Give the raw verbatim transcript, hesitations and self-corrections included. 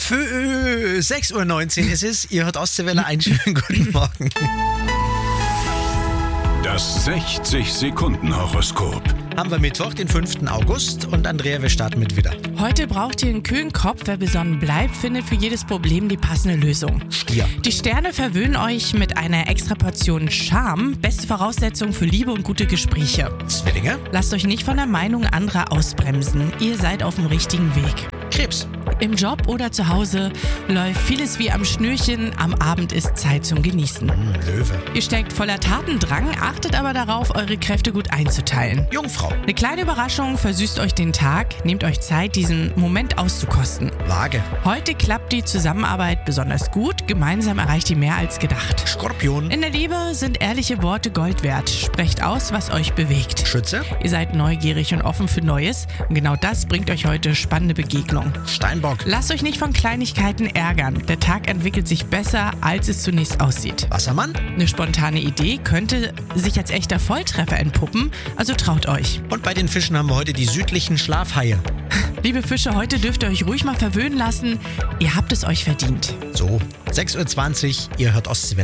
Für sechs Uhr neunzehn ist es. Ihr hört Ostseewelle. Einen schönen guten Morgen. Das sechzig-Sekunden-Horoskop. Haben wir Mittwoch, den fünften August. Und Andrea, wir starten mit Widder. Heute braucht ihr einen kühlen Kopf. Wer besonnen bleibt, findet für jedes Problem die passende Lösung. Stier. Die Sterne verwöhnen euch mit einer extra Portion Charme. Beste Voraussetzung für Liebe und gute Gespräche. Zwillinge. Lasst euch nicht von der Meinung anderer ausbremsen. Ihr seid auf dem richtigen Weg. Krebs. Im Job oder zu Hause läuft vieles wie am Schnürchen. Am Abend ist Zeit zum Genießen. Hm, Löwe. Ihr steckt voller Tatendrang, achtet aber darauf, eure Kräfte gut einzuteilen. Jungfrau. Eine kleine Überraschung versüßt euch den Tag. Nehmt euch Zeit, diesen Moment auszukosten. Waage. Heute klappt die Zusammenarbeit besonders gut. Gemeinsam erreicht ihr mehr als gedacht. Skorpion. In der Liebe sind ehrliche Worte Gold wert. Sprecht aus, was euch bewegt. Schütze. Ihr seid neugierig und offen für Neues. Und genau das bringt euch heute spannende Begegnungen. Steinbock. Lasst euch nicht von Kleinigkeiten ärgern. Der Tag entwickelt sich besser, als es zunächst aussieht. Wassermann. Eine spontane Idee könnte sich als echter Volltreffer entpuppen, also traut euch. Und bei den Fischen haben wir heute die südlichen Schlafhaie. Liebe Fische, heute dürft ihr euch ruhig mal verwöhnen lassen. Ihr habt es euch verdient. So, sechs Uhr zwanzig. Ihr hört Ostseewelle.